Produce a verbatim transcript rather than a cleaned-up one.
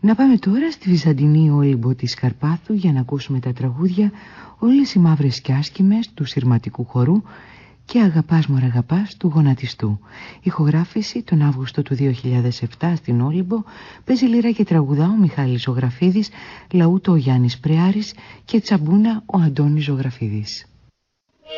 Να πάμε τώρα στη Βυζαντινή Όλυμπο της Καρπάθου για να ακούσουμε τα τραγούδια «Όλες οι μαύρες κι άσχημες» του Συρματικού Χορού και «Αγαπάς μωρ' αγαπάς» του Γονατιστού. Ηχογράφηση τον Αύγουστο του δύο χιλιάδες επτά στην Όλυμπο. Παίζει λίρα και τραγουδά ο Μιχάλης Ζωγραφίδης, λαούτο ο Γιάννης Πρεάρης και τσαμπούνα ο Αντώνης Ζωγραφίδης.